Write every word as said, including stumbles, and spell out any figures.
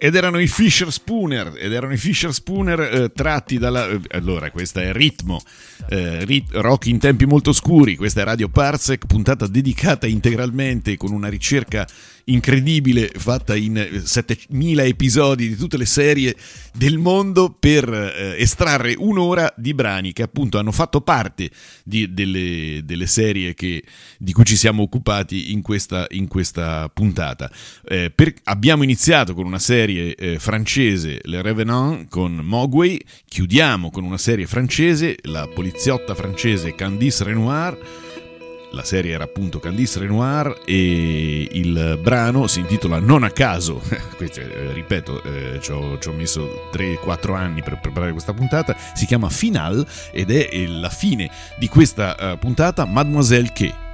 Ed erano i Fisher Spooner, ed erano i Fisher Spooner eh, tratti dalla... Eh, allora, questa è Ritmo, eh, rit- rock in tempi molto scuri, questa è Radio Parsec, puntata dedicata integralmente con una ricerca incredibile fatta in settemila episodi di tutte le serie del mondo per eh, estrarre un'ora di brani che appunto hanno fatto parte di, delle, delle serie che, di cui ci siamo occupati in questa, in questa puntata. Eh, per, abbiamo iniziato con una serie eh, francese, Le Revenant, con Mogwai, chiudiamo con una serie francese, la poliziotta francese Candice Renoir. La serie era appunto Candice Renoir e il brano si intitola Non a caso. Questo, eh, ripeto, eh, ci ho, ci ho messo tre quattro anni per preparare questa puntata. Si chiama Final ed è la fine di questa uh, puntata, Mademoiselle K.